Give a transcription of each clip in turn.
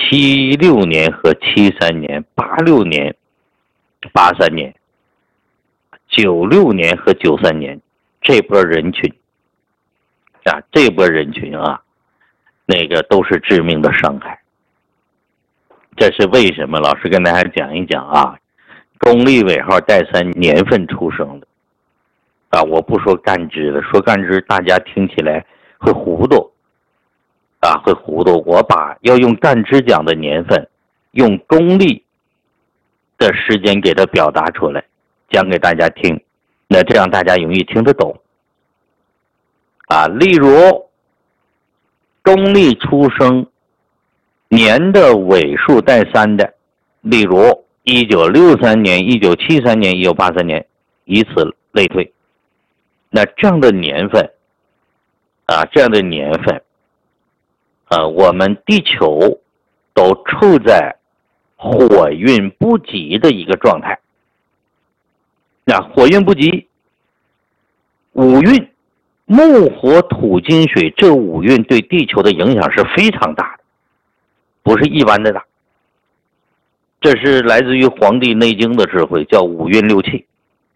76年和73年、86年、83年、96年和93年这波人群啊，这波人群啊，那个都是致命的伤害。这是为什么？老师跟大家讲一讲啊，公历尾号带3年份出生的啊，我不说干支了，说干支大家听起来会糊涂啊，会糊涂。我把要用干支讲的年份，用公历的时间给它表达出来，讲给大家听，那这样大家容易听得懂啊。例如公历出生年的尾数带3的，例如1963年、1973年、1983年，以此类推。那这样的年份啊，这样的年份我们地球都处在火运不及的一个状态。那火运不及，5运木火土金水，这5运对地球的影响是非常大的，不是一般的大。这是来自于《黄帝内经》的智慧，叫5运6气。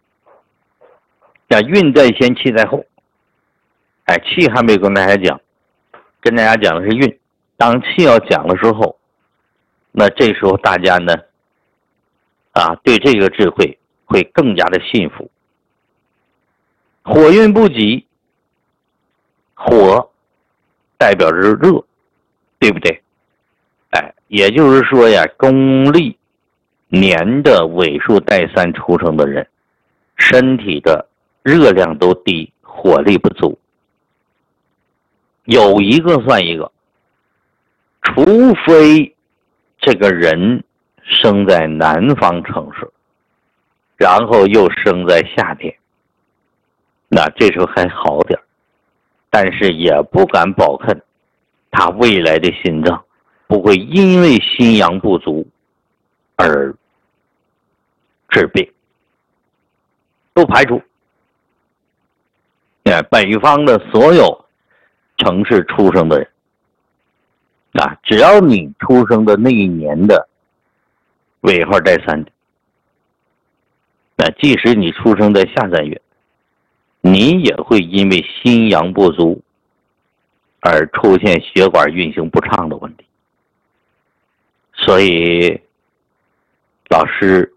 运在先，气在后。气还没跟大家讲，跟大家讲的是运。当气要讲的时候，那这时候大家呢，对这个智慧会更加的信服。火运不及，火代表着热，对不对？也就是说呀，公历年的尾数带3出生的人，身体的热量都低，火力不足。有一个算一个，除非这个人生在南方城市，然后又生在夏天，那这时候还好点，但是也不敢保证他未来的心脏不会因为心阳不足而致病，都排除。北方的所有城市出生的人只要你出生的那一年的尾号带3的，即使你出生在下3月，你也会因为心阳不足而出现血管运行不畅的问题。所以老师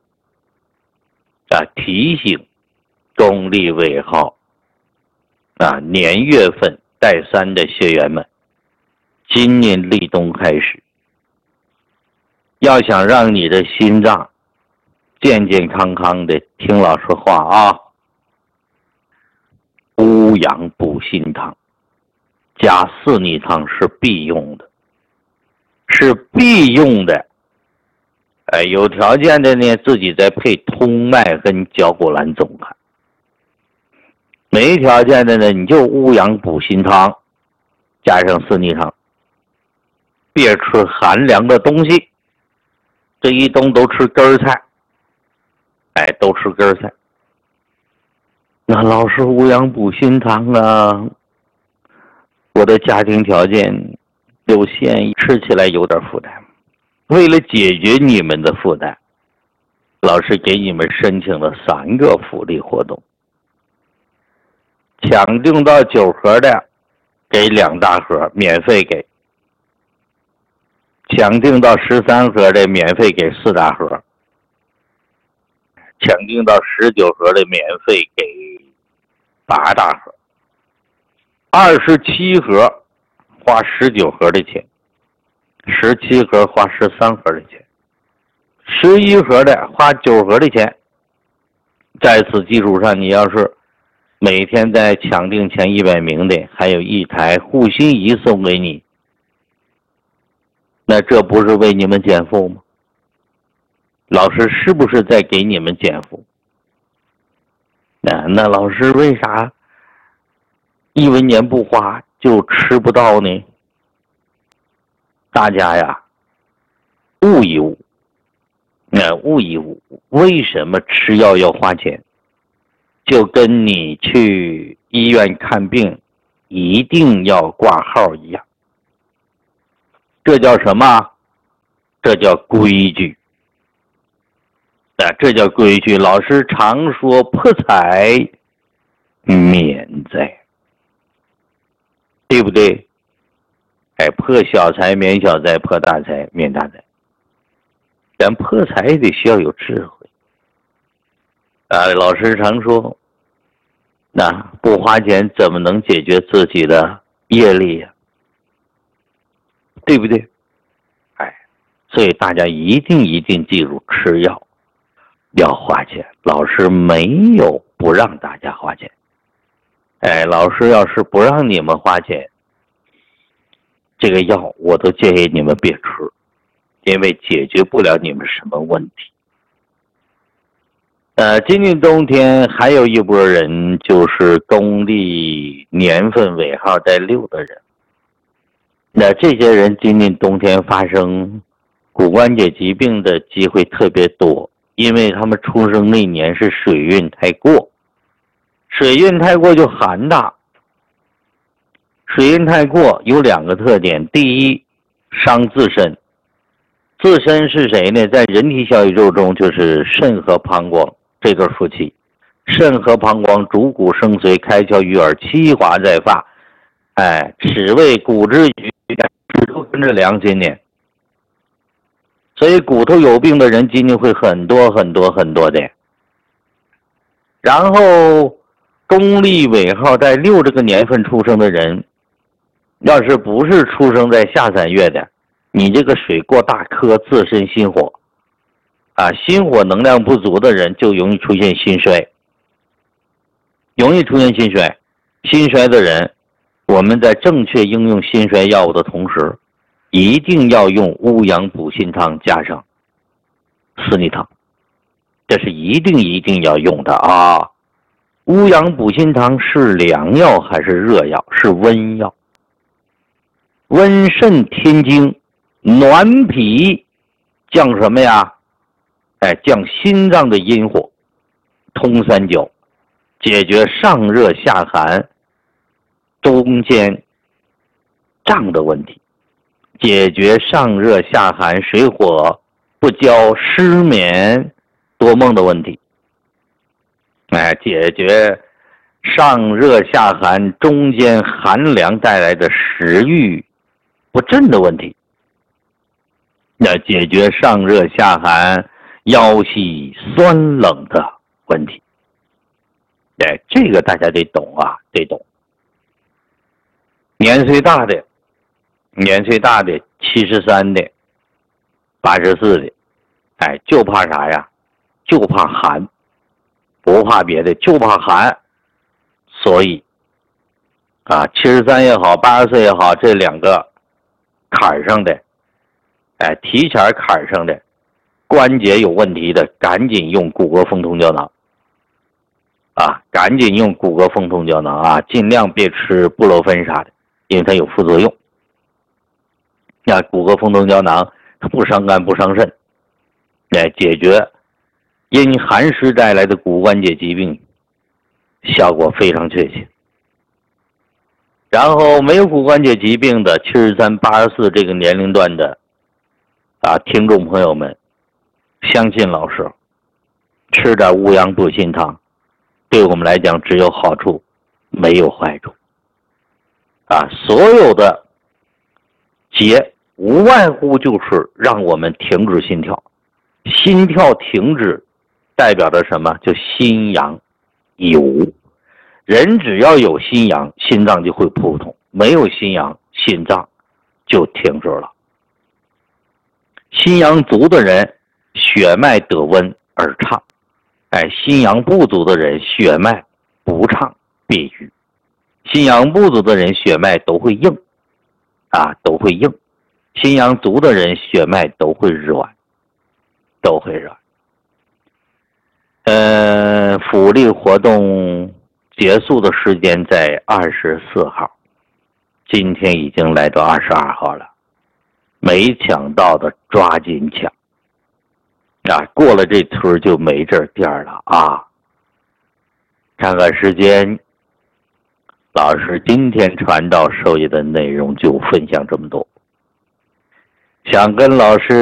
提醒公历尾号年月份带3的学员们，今年立冬开始，要想让你的心脏健健康康的，听老师话啊，乌阳补心汤加四逆汤是必用的，是必用的。有条件的呢，自己再配通麦跟绞股蓝总看。没条件的呢，你就乌阳补心汤加上四逆汤，别吃寒凉的东西。这一冬都吃根菜，都吃根菜。那老师乌阳补心汤啊，我的家庭条件有限，吃起来有点负担。为了解决你们的负担，老师给你们申请了3个福利活动。抢订到9盒的给2大盒免费给，抢订到13盒的免费给4大盒，抢订到19盒的免费给8大盒，27盒花19盒的钱，17盒花13盒的钱，11盒的花9盒的钱。在此基础上，你要是每天在抢订前100名的，还有1台护心仪送给你，那这不是为你们减负吗？老师是不是在给你们减负？那老师为啥一文钱不花就吃不到呢？大家呀，悟一悟。悟一悟，为什么吃药要花钱？就跟你去医院看病一定要挂号一样。这叫什么？ 这叫规矩。这叫规矩。老师常说破财免灾，对不对？破小财免小财，破大财免大财。咱破财也得需要有智慧。老师常说，不花钱怎么能解决自己的业力呀？对不对？所以大家一定记住，吃药要花钱。老师没有不让大家花钱。老师要是不让你们花钱，这个药我都建议你们别吃，因为解决不了你们什么问题。今年冬天还有一波人，就是公历年份尾号带6的人。这些人今年冬天发生骨关节疾病的机会特别多，因为他们出生那年是水运太过。水运太过就寒大。水运太过有2个特点。第一，伤自身。自身是谁呢？在人体小宇宙中就是肾和膀胱这对夫妻。肾和膀胱主骨生髓，开窍于耳，七华在发。齿为骨之余，指头跟着良心呢。所以骨头有病的人今年会很多的。然后公历尾号带6这个年份出生的人，要是不是出生在下3月的，你这个水过大颗，自身心火心火能量不足的人就容易出现心衰。心衰的人，我们在正确应用心衰药物的同时，一定要用乌阳补心汤加上四逆汤，这是一定要用的啊。乌阳补心汤是凉药还是热药？是温药。温肾添精，暖脾，降什么呀？降心脏的阴火，通三焦，解决上热下寒中间胀的问题，解决上热下寒水火不交失眠多梦的问题，解决上热下寒中间寒凉带来的食欲不振的问题，解决上热下寒腰膝酸冷的问题。这个大家得懂得懂。年岁大的73的84的，就怕啥呀？就怕寒，不怕别的，就怕寒。所以73也好，80岁也好，这2个坎上的提前坎上的关节有问题的，赶紧用骨骼风通胶囊赶紧用骨骼风通胶囊尽量别吃布洛芬啥的，因为它有副作用。骨骼风通胶囊它不伤肝不伤肾，解决因寒湿带来的骨关节疾病效果非常确切。然后没有骨关节疾病的73、84这个年龄段的听众朋友们，相信老师，吃点乌阳补心汤对我们来讲只有好处没有坏处所有的节无外乎就是让我们停止心跳。心跳停止代表着什么？就心阳有。人只要有心阳，心脏就会扑通，没有心阳，心脏就停止了。心阳足的人血脉得温而畅，心阳不足的人血脉不畅必瘀。心阳不足的人血脉都会硬都会硬。心阳足的人血脉都会软。福利活动结束的时间在24号，今天已经来到22号了，没抢到的抓紧抢过了这村就没这店了看看时间，老师今天传道授业的内容就分享这么多。想跟老师